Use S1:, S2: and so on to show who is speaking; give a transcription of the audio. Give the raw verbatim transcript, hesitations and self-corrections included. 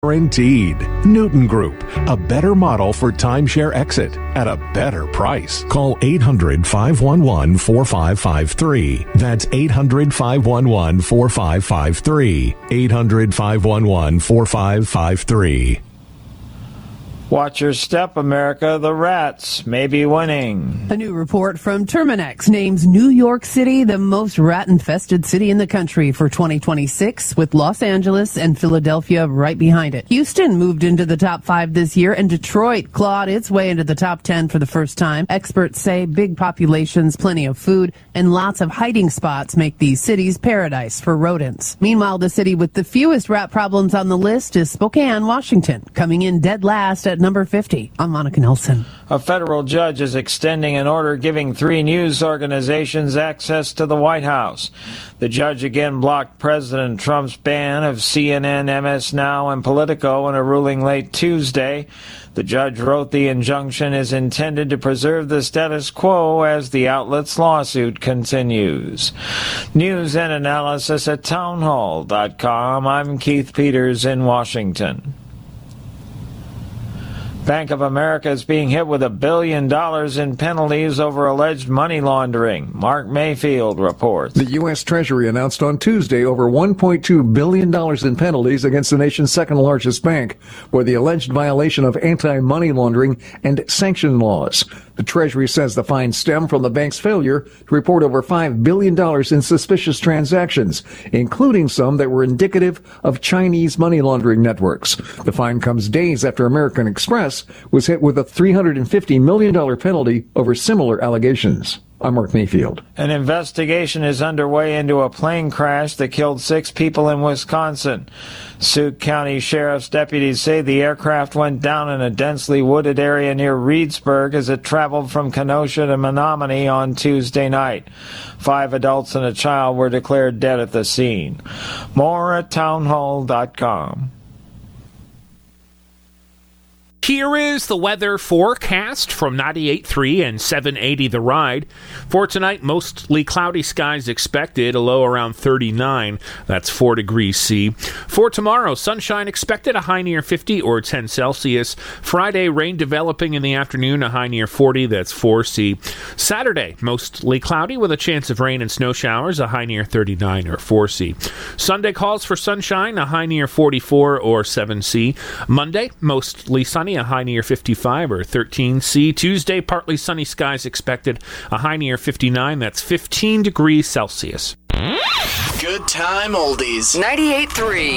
S1: Guaranteed. Newton Group, a better model for timeshare exit at a better price. Call eight hundred, five one one, four five five three. That's eight hundred, five one one, four five five three. eight hundred, five one one, four five five three.
S2: Watch your step, America. The rats may be winning.
S3: A new report from Terminex names New York City the most rat-infested city in the country for twenty twenty-six, with Los Angeles and Philadelphia right behind it. Houston moved into the top five this year, and Detroit clawed its way into the top ten for the first time. Experts say big populations, plenty of food, and lots of hiding spots make these cities paradise for rodents. Meanwhile, the city with the fewest rat problems on the list is Spokane, Washington, coming in dead last at number fifty. I'm Monica Nelson.
S2: A federal judge is extending an order giving three news organizations access to the White House. The judge again blocked President Trump's ban of C N N, M S Now, and Politico in a ruling late Tuesday. The judge wrote the injunction is intended to preserve the status quo as the outlet's lawsuit continues. News and analysis at townhall dot com. I'm Keith Peters in Washington. Bank of America is being hit with a billion dollars in penalties over alleged money laundering. Mark Mayfield reports.
S4: The U S. Treasury announced on Tuesday over one point two billion dollars in penalties against the nation's second largest bank for the alleged violation of anti-money laundering and sanction laws. The Treasury says the fines stem from the bank's failure to report over five billion dollars in suspicious transactions, including some that were indicative of Chinese money laundering networks. The fine comes days after American Express was hit with a three hundred fifty million dollars penalty over similar allegations. I'm Mark Mayfield.
S2: An investigation is underway into a plane crash that killed six people in Wisconsin. Sioux County Sheriff's deputies say the aircraft went down in a densely wooded area near Reedsburg as it traveled from Kenosha to Menominee on Tuesday night. Five adults and a child were declared dead at the scene. More at townhall dot com.
S5: Here is the weather forecast from ninety-eight point three and seven eighty The Ride. For tonight, mostly cloudy skies expected, a low around thirty-nine. That's four degrees C. For tomorrow, sunshine expected, a high near fifty or ten Celsius. Friday, rain developing in the afternoon, a high near forty. That's four C. Saturday, mostly cloudy with a chance of rain and snow showers, a high near thirty-nine or four C. Sunday calls for sunshine, a high near forty-four or seven C. Monday, mostly sunny, a high near fifty-five or thirteen C. Tuesday, partly sunny skies expected, a high near fifty-nine. That's fifteen degrees Celsius.
S6: Good time oldies.
S7: ninety-eight point three.